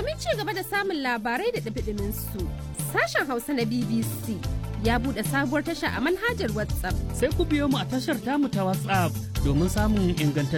Domin ci gaba da samun labarai da ɗumi su, sashen Hausa na BBC ya buɗe sabuwar tasha a manhajar WhatsApp. Sai ku biyo mu a tashar tamu ta WhatsApp domin samun ingantaccen